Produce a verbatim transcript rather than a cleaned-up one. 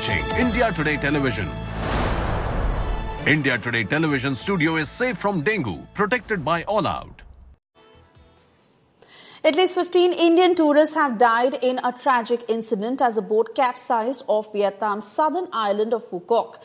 watching India Today Television. India Today Television studio is safe from dengue, protected by All Out. At least fifteen Indian tourists have died in a tragic incident as a boat capsized off Vietnam's southern island of Phu Quoc.